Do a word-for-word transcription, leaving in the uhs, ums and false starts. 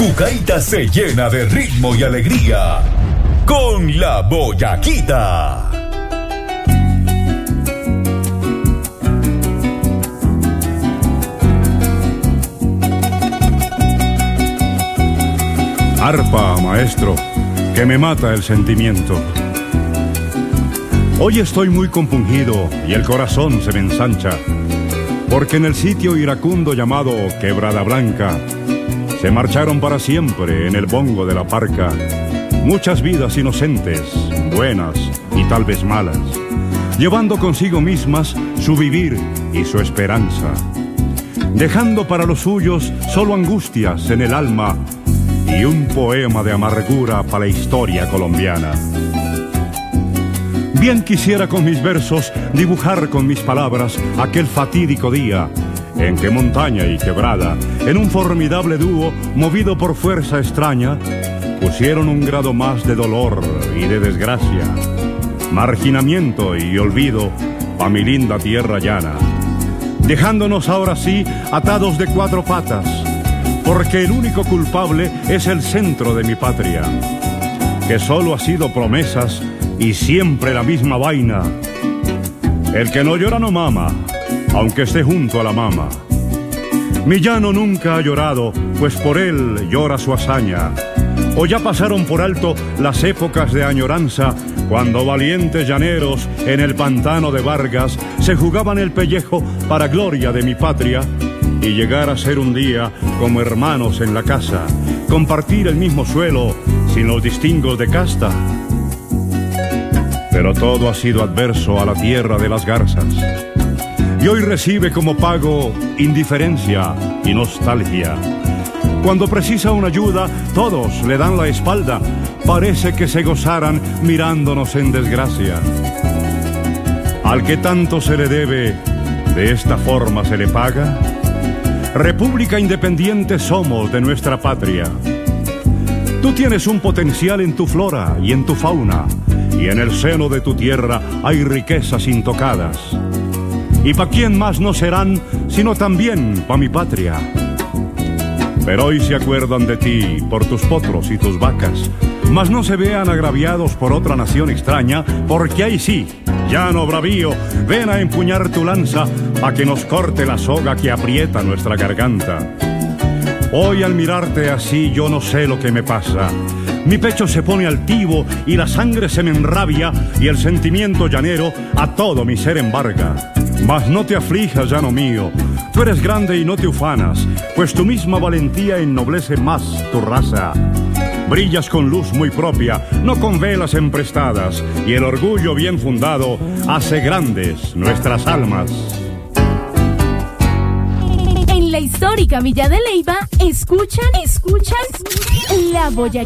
Cucaita se llena de ritmo y alegría con la Boyaquita. Arpa, maestro, que me mata el sentimiento. Hoy estoy muy compungido y el corazón se me ensancha, porque en el sitio iracundo llamado Quebrada Blanca se marcharon para siempre en el bongo de la parca muchas vidas inocentes, buenas y tal vez malas, llevando consigo mismas su vivir y su esperanza, dejando para los suyos solo angustias en el alma y un poema de amargura para la historia colombiana. Bien quisiera con mis versos dibujar con mis palabras aquel fatídico día en que montaña y quebrada, en un formidable dúo movido por fuerza extraña, pusieron un grado más de dolor y de desgracia, marginamiento y olvido a mi linda tierra llana, dejándonos ahora sí atados de cuatro patas, porque el único culpable es el centro de mi patria, que solo ha sido promesas y siempre la misma vaina. El que no llora no mama, aunque esté junto a la mama. Mi llano nunca ha llorado, pues por él llora su hazaña. O ya pasaron por alto las épocas de añoranza, cuando valientes llaneros en el pantano de Vargas se jugaban el pellejo para gloria de mi patria, y llegar a ser un día como hermanos en la casa, compartir el mismo suelo sin los distingos de casta. Pero todo ha sido adverso a la tierra de las garzas, y hoy recibe como pago indiferencia y nostalgia. Cuando precisa una ayuda, todos le dan la espalda, parece que se gozaran mirándonos en desgracia. Al que tanto se le debe, de esta forma se le paga. República independiente somos de nuestra patria. Tú tienes un potencial en tu flora y en tu fauna, y en el seno de tu tierra hay riquezas intocadas. ¿Y pa' quién más no serán, sino también pa' mi patria? Pero hoy se acuerdan de ti por tus potros y tus vacas, mas no se vean agraviados por otra nación extraña, porque ahí sí, llano bravío, ven a empuñar tu lanza a que nos corte la soga que aprieta nuestra garganta. Hoy al mirarte así yo no sé lo que me pasa. Mi pecho se pone altivo y la sangre se me enrabia y el sentimiento llanero a todo mi ser embarga. Mas no te aflijas, llano mío, tú eres grande y no te ufanas, pues tu misma valentía ennoblece más tu raza. Brillas con luz muy propia, no con velas emprestadas, y el orgullo bien fundado hace grandes nuestras almas. En la histórica Villa de Leyva, escuchan, escuchan La Boyaquita.